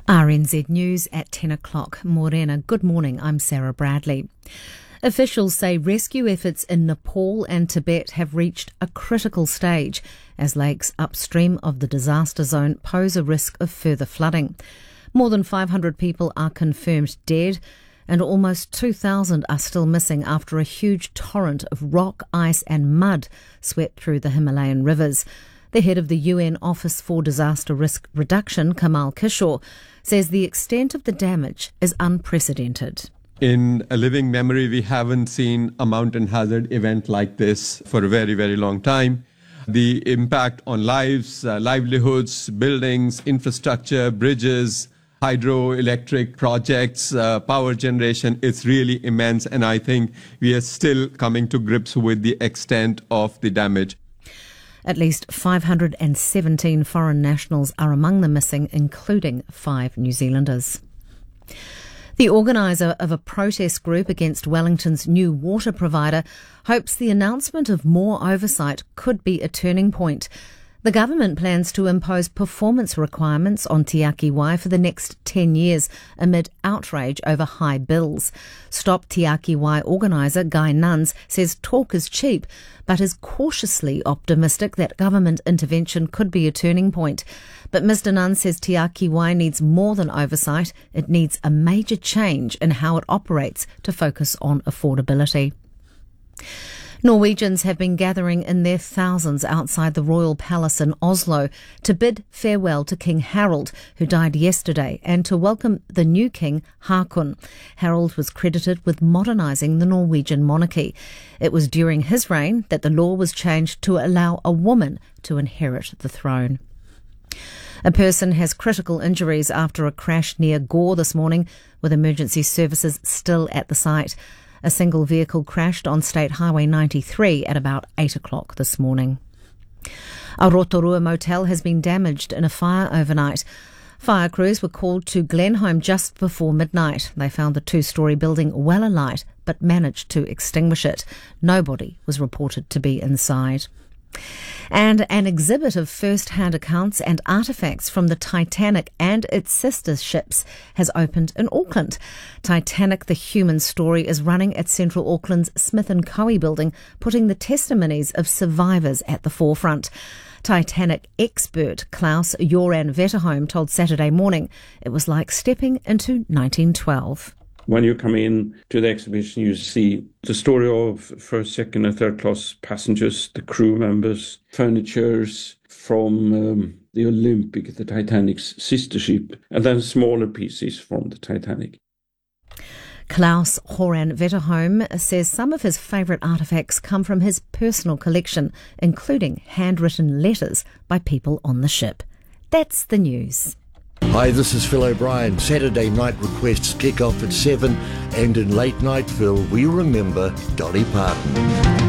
RNZ News at 10 o'clock. Morena, good morning. I'm Sarah Bradley. Officials say rescue efforts in Nepal and Tibet have reached a critical stage as lakes upstream of the disaster zone pose a risk of further flooding. More than 500 people are confirmed dead and almost 2,000 are still missing after a huge torrent of rock, ice and mud swept through the Himalayan rivers. The head of the UN Office for Disaster Risk Reduction, Kamal Kishore, says the extent of the damage is unprecedented. In a living memory, we haven't seen a mountain hazard event like this for a very, very long time. The impact on lives, livelihoods, buildings, infrastructure, bridges, hydroelectric projects, power generation, it's really immense. And I think we are still coming to grips with the extent of the damage. At least 517 foreign nationals are among the missing, including 5 New Zealanders. The organiser of a protest group against Wellington's new water provider hopes the announcement of more oversight could be a turning point. The government plans to impose performance requirements on Te Aki Wai for the next 10 years amid outrage over high bills. Stop Te Aki Wai organiser Guy Nuns says talk is cheap, but is cautiously optimistic that government intervention could be a turning point. But Mr Nuns says Te Aki Wai needs more than oversight. It needs a major change in how it operates to focus on affordability. Norwegians have been gathering in their thousands outside the Royal Palace in Oslo to bid farewell to King Harald, who died yesterday, and to welcome the new king, Haakon. Harald was credited with modernising the Norwegian monarchy. It was during his reign that the law was changed to allow a woman to inherit the throne. A person has critical injuries after a crash near Gore this morning, with emergency services still at the site. A single vehicle crashed on State Highway 93 at about 8 o'clock this morning. A Rotorua motel has been damaged in a fire overnight. Fire crews were called to Glenholm just before midnight. They found the 2-storey building well alight but managed to extinguish it. Nobody was reported to be inside. And an exhibit of first-hand accounts and artefacts from the Titanic and its sister ships has opened in Auckland. Titanic, the human story, is running at Central Auckland's Smith & Coe building, putting the testimonies of survivors at the forefront. Titanic expert Klaus Joran Vetterholm told Saturday Morning it was like stepping into 1912. When you come in to the exhibition, you see the story of first, second and third class passengers, the crew members, furnitures from the Olympic, the Titanic's sister ship, and then smaller pieces from the Titanic. Klaus Joran Vetterholm says some of his favourite artefacts come from his personal collection, including handwritten letters by people on the ship. That's the news. Hi, this is Phil O'Brien. Saturday night requests kick off at 7, and in Late Night Phil, we remember Dolly Parton.